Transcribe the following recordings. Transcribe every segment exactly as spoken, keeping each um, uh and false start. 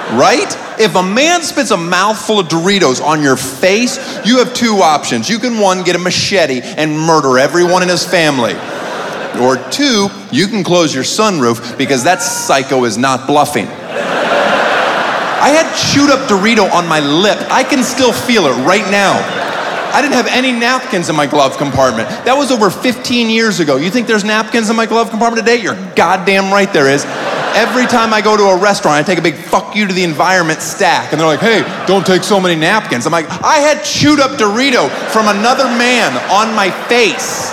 Right? If a man spits a mouthful of Doritos on your face, you have two options. You can, one, get a machete and murder everyone in his family. Or two, you can close your sunroof because that psycho is not bluffing. I had chewed up Dorito on my lip. I can still feel it right now. I didn't have any napkins in my glove compartment. That was over fifteen years ago. You think there's napkins in my glove compartment today? You're goddamn right there is. Every time I go to a restaurant, I take a big fuck you to the environment stack. And they're like, hey, don't take so many napkins. I'm like, I had chewed up Dorito from another man on my face.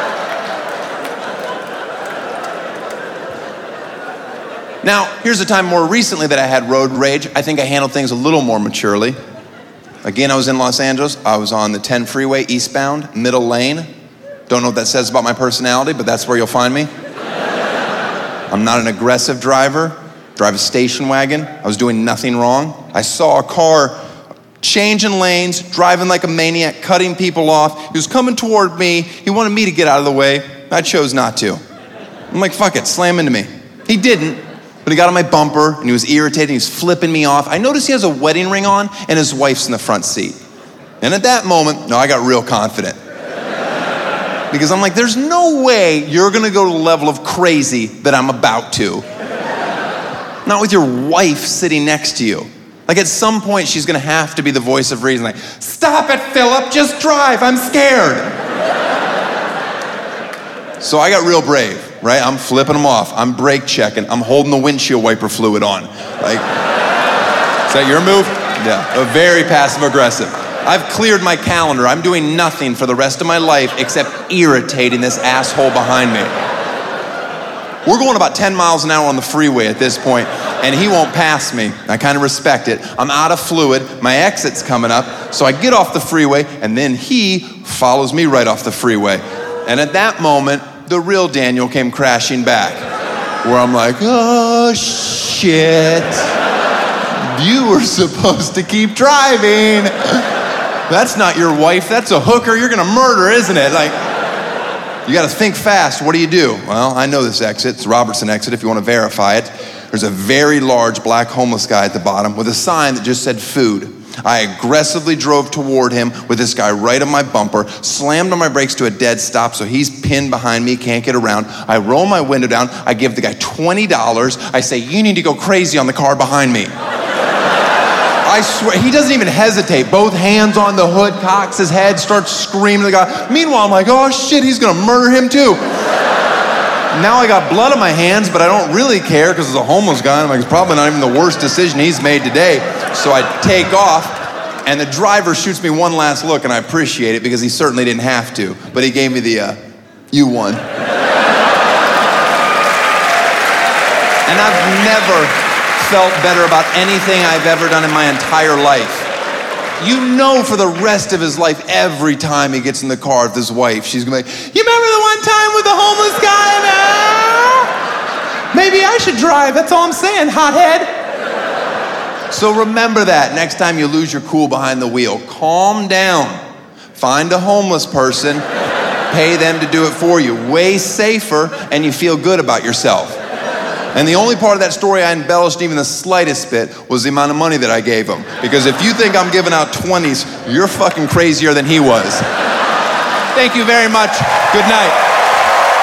Now, here's a time more recently that I had road rage. I think I handled things a little more maturely. Again, I was in Los Angeles. I was on the ten freeway eastbound, middle lane. Don't know what that says about my personality, but that's where you'll find me. I'm not an aggressive driver. Drive a station wagon. I was doing nothing wrong. I saw a car changing lanes, driving like a maniac, cutting people off. He was coming toward me. He wanted me to get out of the way. I chose not to. I'm like, fuck it, slam into me. He didn't, but he got on my bumper, and he was irritated. He was flipping me off. I noticed he has a wedding ring on, and his wife's in the front seat. And at that moment, no, I got real confident. Because I'm like, there's no way you're gonna go to the level of crazy that I'm about to. Not with your wife sitting next to you. Like at some point, she's gonna have to be the voice of reason. Like, stop it, Philip, just drive, I'm scared. So I got real brave, right? I'm flipping them off. I'm brake checking. I'm holding the windshield wiper fluid on. Like, is that your move? Yeah, a very passive aggressive. I've cleared my calendar. I'm doing nothing for the rest of my life except irritating this asshole behind me. We're going about ten miles an hour on the freeway at this point, and he won't pass me. I kind of respect it. I'm out of fluid. My exit's coming up, so I get off the freeway, and then he follows me right off the freeway. And at that moment, the real Daniel came crashing back, where I'm like, oh, shit. You were supposed to keep driving. That's not your wife, that's a hooker you're gonna murder, isn't it? Like, you gotta think fast. What do you do? Well, I know this exit. It's Robertson exit if you wanna verify it. There's a very large black homeless guy at the bottom with a sign that just said food. I aggressively drove toward him with this guy right on my bumper, slammed on my brakes to a dead stop so he's pinned behind me, can't get around. I roll my window down, I give the guy twenty dollars. I say, you need to go crazy on the car behind me. I swear, he doesn't even hesitate. Both hands on the hood, cocks his head, starts screaming at the guy. Meanwhile, I'm like, oh shit, he's gonna murder him too. Now I got blood on my hands, but I don't really care because it's a homeless guy. I'm like, it's probably not even the worst decision he's made today. So I take off, and the driver shoots me one last look, and I appreciate it because he certainly didn't have to. But he gave me the, uh, you won. And I've never felt better about anything I've ever done in my entire life. You know for the rest of his life, every time he gets in the car with his wife, she's gonna be like, you remember the one time with the homeless guy? Nah? Maybe I should drive, that's all I'm saying, hothead. So remember that next time you lose your cool behind the wheel. Calm down. Find a homeless person, pay them to do it for you. Way safer, and you feel good about yourself. And the only part of that story I embellished even the slightest bit was the amount of money that I gave him. Because if you think I'm giving out twenties, you're fucking crazier than he was. Thank you very much. Good night.